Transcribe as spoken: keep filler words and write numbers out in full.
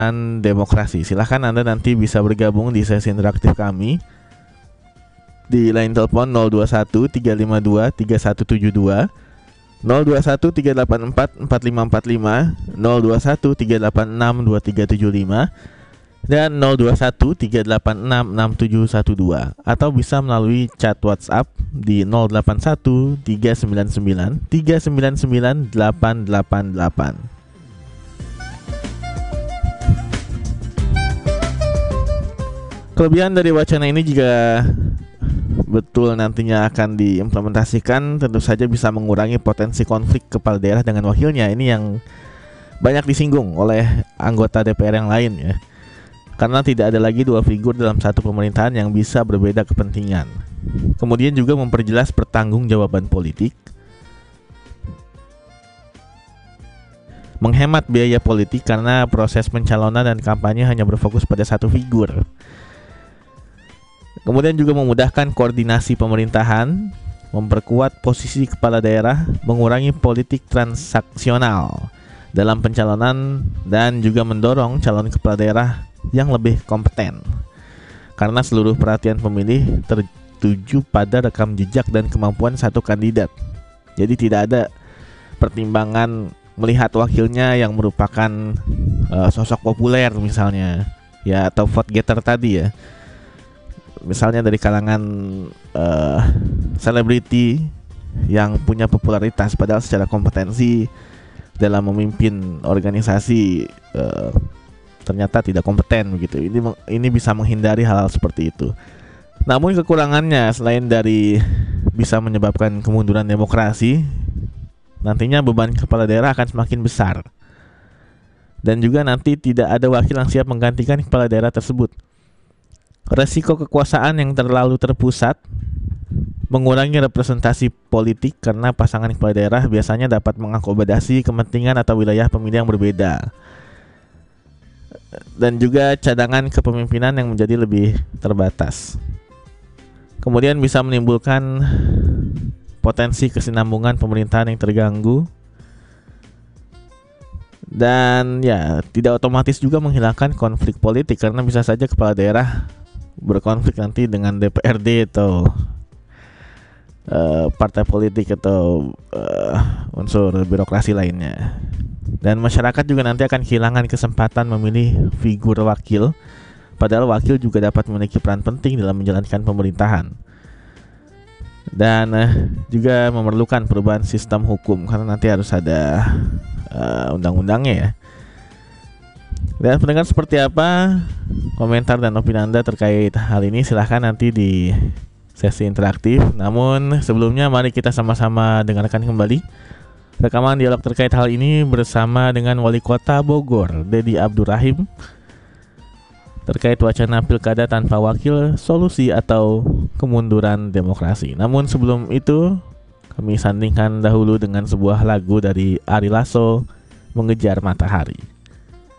Demokrasi. Silahkan Anda nanti bisa bergabung di sesi interaktif kami di line telepon nol dua satu tiga lima dua tiga satu tujuh dua, nol dua satu tiga delapan empat empat lima empat lima, nol dua satu tiga delapan enam dua tiga tujuh lima, dan nol dua satu tiga delapan enam enam tujuh satu dua, atau bisa melalui chat WhatsApp di nol delapan satu tiga sembilan sembilan tiga sembilan sembilan delapan delapan delapan. Kelebihan dari wacana ini jika betul nantinya akan diimplementasikan, tentu saja bisa mengurangi potensi konflik kepala daerah dengan wakilnya. Ini yang banyak disinggung oleh anggota D P R yang lain ya. Karena tidak ada lagi dua figur dalam satu pemerintahan yang bisa berbeda kepentingan. Kemudian juga memperjelas pertanggungjawaban politik, menghemat biaya politik karena proses pencalonan dan kampanye hanya berfokus pada satu figur. Kemudian juga memudahkan koordinasi pemerintahan, memperkuat posisi kepala daerah, mengurangi politik transaksional dalam pencalonan, dan juga mendorong calon kepala daerah yang lebih kompeten. Karena seluruh perhatian pemilih tertuju pada rekam jejak dan kemampuan satu kandidat. Jadi tidak ada pertimbangan melihat wakilnya yang merupakan uh, sosok populer misalnya, ya, atau vote getter tadi ya. Misalnya dari kalangan selebriti uh, yang punya popularitas, padahal secara kompetensi dalam memimpin organisasi uh, ternyata tidak kompeten begitu. Ini ini bisa menghindari hal-hal seperti itu. Namun kekurangannya selain dari bisa menyebabkan kemunduran demokrasi, nantinya beban kepala daerah akan semakin besar. Dan juga nanti tidak ada wakil yang siap menggantikan kepala daerah tersebut. Resiko kekuasaan yang terlalu terpusat mengurangi representasi politik karena pasangan kepala daerah biasanya dapat mengakomodasi kepentingan atau wilayah pemilih yang berbeda. Dan juga cadangan kepemimpinan yang menjadi lebih terbatas. Kemudian bisa menimbulkan potensi kesinambungan pemerintahan yang terganggu. Dan ya, tidak otomatis juga menghilangkan konflik politik karena bisa saja kepala daerah berkonflik nanti dengan D P R D atau uh, partai politik atau uh, unsur birokrasi lainnya. Dan masyarakat juga nanti akan kehilangan kesempatan memilih figur wakil, padahal wakil juga dapat memiliki peran penting dalam menjalankan pemerintahan. Dan uh, juga memerlukan perubahan sistem hukum karena nanti harus ada uh, undang-undangnya ya. Dan pendengar, seperti apa komentar dan opini Anda terkait hal ini? Silahkan nanti di sesi interaktif. Namun sebelumnya mari kita sama-sama dengarkan kembali rekaman dialog terkait hal ini bersama dengan Wali Kota Bogor, Deddy Abdurrahim, terkait wacana pilkada tanpa wakil, solusi atau kemunduran demokrasi. Namun sebelum itu kami sandingkan dahulu dengan sebuah lagu dari Ari Lasso, Mengejar Matahari.